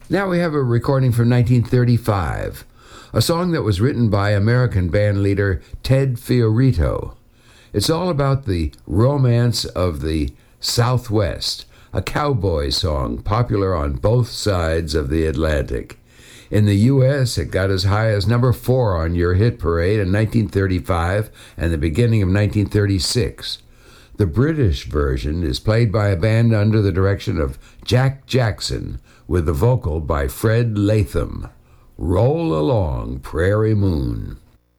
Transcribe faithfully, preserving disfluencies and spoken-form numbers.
Now we have a recording from nineteen thirty-five, a song that was written by American band leader Ted Fiorito. It's all about the romance of the Southwest, a cowboy song popular on both sides of the Atlantic. In the U S, it got as high as number four on your hit parade in nineteen thirty-five and the beginning of nineteen thirty-six. The British version is played by a band under the direction of Jack Jackson, with the vocal by Fred Latham. Roll along, Prairie Moon.